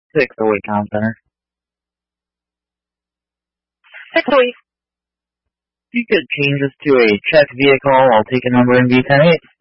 608 Comm Center. 608. You could change this to a check vehicle. I'll take a number in V108.